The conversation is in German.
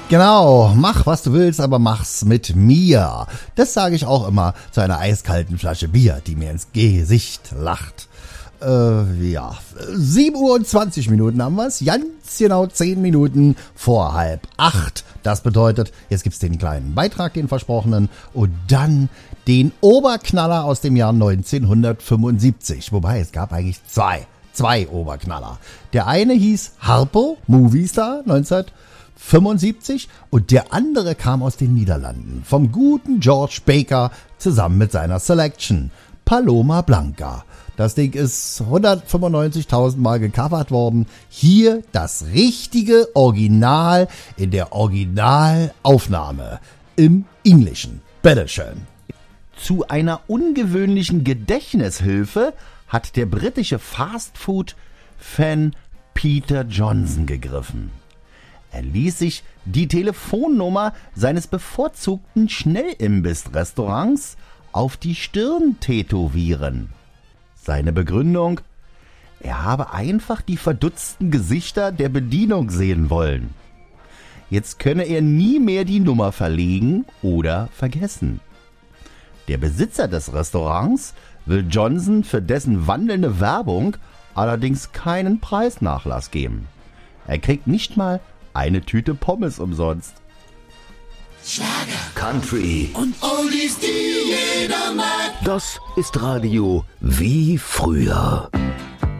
Genau, mach was du willst, aber mach's mit mir. Das sage ich auch immer zu einer eiskalten Flasche Bier, die mir ins Gesicht lacht. 7 Uhr und 20 Minuten haben wir's. Ganz genau 10 Minuten vor 7:30. Das bedeutet, jetzt gibt's den kleinen Beitrag, den versprochenen, und dann den Oberknaller aus dem Jahr 1975. Wobei, es gab eigentlich zwei Oberknaller. Der eine hieß Harpo, Movistar, 1975, und der andere kam aus den Niederlanden, vom guten George Baker zusammen mit seiner Selection, Paloma Blanca. Das Ding ist 195.000 Mal gecovert worden. Hier das richtige Original in der Originalaufnahme im Englischen. Bitteschön. Zu einer ungewöhnlichen Gedächtnishilfe hat der britische Fastfood-Fan Peter Johnson gegriffen. Er ließ sich die Telefonnummer seines bevorzugten Schnellimbiss-Restaurants auf die Stirn tätowieren. Seine Begründung: Er habe einfach die verdutzten Gesichter der Bedienung sehen wollen. Jetzt könne er nie mehr die Nummer verlegen oder vergessen. Der Besitzer des Restaurants will Johnson für dessen wandelnde Werbung allerdings keinen Preisnachlass geben. Er kriegt nicht mal eine Tüte Pommes umsonst. Schlager, Country und Oldies, die jeder mag. Das ist Radio wie früher.